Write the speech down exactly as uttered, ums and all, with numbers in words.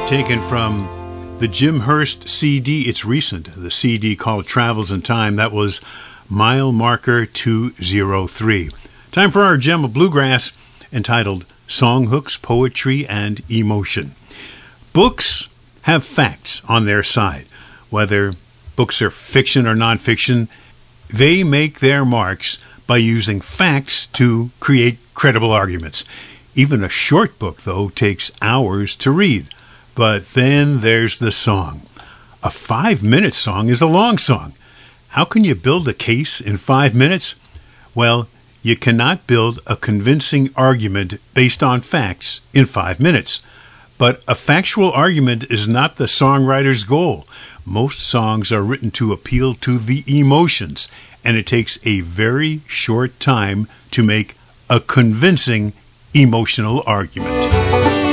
Taken from the Jim Hurst C D. It's recent, the C D called Travels in Time. That was Mile Marker two oh three. Time for our gem of bluegrass entitled Song Hooks, Poetry, and Emotion. Books have facts on their side. Whether books are fiction or nonfiction, they make their marks by using facts to create credible arguments. Even a short book, though, takes hours to read. But then there's the song. A five-minute song is a long song. How can you build a case in five minutes? Well, you cannot build a convincing argument based on facts in five minutes. But a factual argument is not the songwriter's goal. Most songs are written to appeal to the emotions, and it takes a very short time to make a convincing emotional argument.